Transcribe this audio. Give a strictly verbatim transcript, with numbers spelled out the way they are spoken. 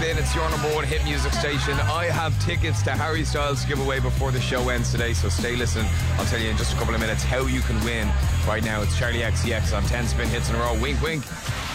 in. It's your number one hit music station. I have tickets to Harry Styles to give away before the show ends today, so stay listening. I'll tell you in just a couple of minutes how you can win. Right now, it's Charlie X C X on ten spin hits in a row. Wink, wink.